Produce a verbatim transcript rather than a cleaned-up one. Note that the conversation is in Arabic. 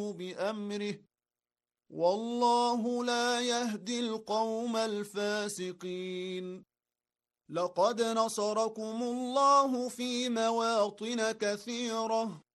بأمره والله لا يهدي القوم الفاسقين. لقد نصركم الله في مواطن كثيرة